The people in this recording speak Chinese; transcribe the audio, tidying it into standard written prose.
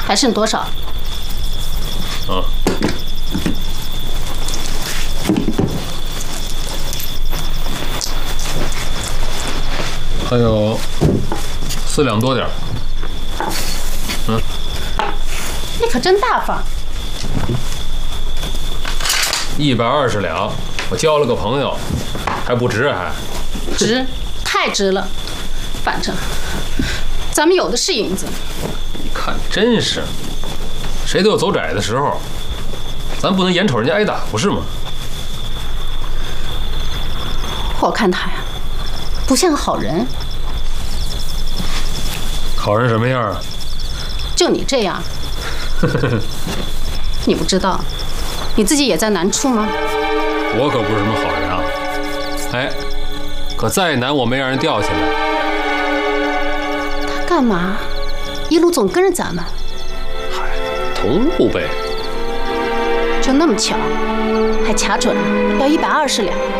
还剩多少？ 啊，还有4两多点儿。嗯， 你可真大方。 120两，我交了个朋友，还不值还？ 值，太值了。反正咱们有的是银子。 你看，真是，谁都有走窄的时候，咱不能眼瞅人家挨打，不是吗？ 我看他呀，不像个好人。 好人什么样啊？ 就你这样，你不知道，你自己也在难处吗？ 我可不是什么好人啊！哎，可再难我没让人吊起来。 他干嘛？一路总跟着咱们？ 嗨，同路呗。 就那么巧，还卡准了要120两。